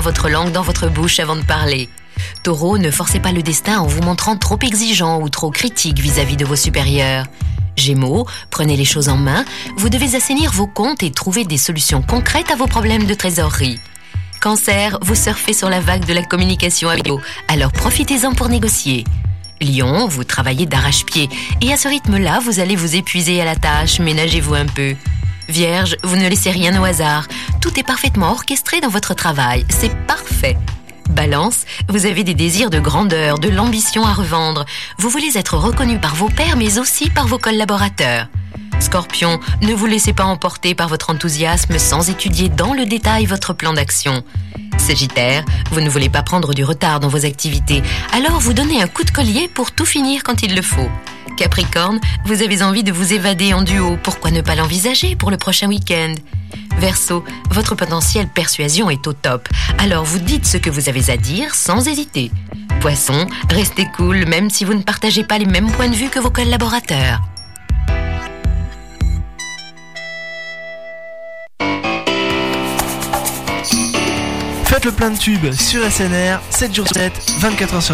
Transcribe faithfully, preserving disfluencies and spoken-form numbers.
votre langue dans votre bouche avant de parler. Taureau, ne forcez pas le destin en vous montrant trop exigeant ou trop critique vis-à-vis de vos supérieurs. Gémeaux, prenez les choses en main, vous devez assainir vos comptes et trouver des solutions concrètes à vos problèmes de trésorerie. Cancer, vous surfez sur la vague de la communication avec vous, alors profitez-en pour négocier. Lion, vous travaillez d'arrache-pied et à ce rythme-là, vous allez vous épuiser à la tâche, ménagez-vous un peu. Vierge, vous ne laissez rien au hasard, tout est parfaitement orchestré dans votre travail, c'est parfait. Balance, vous avez des désirs de grandeur, de l'ambition à revendre. Vous voulez être reconnu par vos pairs, mais aussi par vos collaborateurs. Scorpion, ne vous laissez pas emporter par votre enthousiasme sans étudier dans le détail votre plan d'action. Sagittaire, vous ne voulez pas prendre du retard dans vos activités, alors vous donnez un coup de collier pour tout finir quand il le faut. Capricorne, vous avez envie de vous évader en duo, pourquoi ne pas l'envisager pour le prochain week-end ? Verseau, votre potentiel persuasion est au top, alors vous dites ce que vous avez à dire sans hésiter. Poisson, restez cool même si vous ne partagez pas les mêmes points de vue que vos collaborateurs. Faites le plein de tubes sur S N R, sept jours sur sept, vingt-quatre heures sur